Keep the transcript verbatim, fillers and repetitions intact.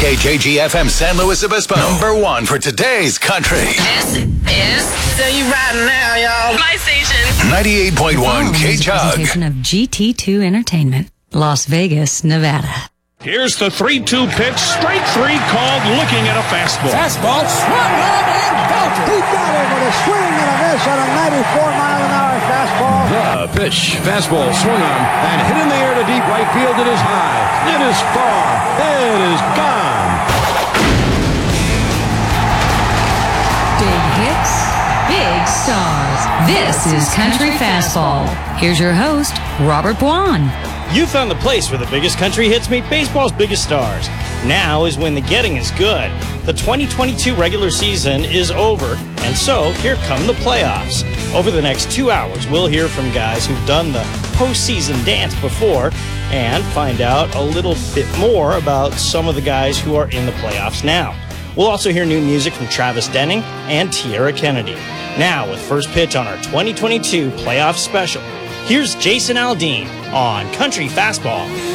K J G F M San Luis Obispo. Number one for today's country. This is So You Riding Now, y'all. My station. ninety-eight point one K J U G. Presentation of G T two Entertainment, Las Vegas, Nevada. Here's the three two pitch, straight three called, looking at a fastball. Fastball, swung on and belted. He got it with a swing and a miss on a ninety-four mile an hour fastball. The pitch, fastball swung on and hit in the air to deep right field. It is high. It is far. It is gone. Big hits, big stars. This is Country Fastball. Here's your host, Robert Buon. You found the place where the biggest country hits meet baseball's biggest stars. Now is when the getting is good. The twenty twenty-two regular season is over, and so here come the playoffs. Over the next two hours, we'll hear from guys who've done the postseason dance before and find out a little bit more about some of the guys who are in the playoffs now. We'll also hear new music from Travis Denning and Tierra Kennedy. Now, with first pitch on our twenty twenty-two playoff special, here's Jason Aldean on Country Fastball.